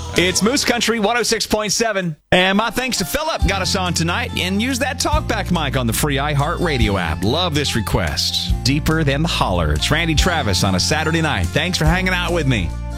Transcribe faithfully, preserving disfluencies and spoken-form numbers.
It's Moose Country one oh six point seven. And my thanks to Philip got us on tonight. And use that talkback mic on the free iHeartRadio app. Love this request. Deeper Than the Holler. It's Randy Travis on a Saturday night. Thanks for hanging out with me.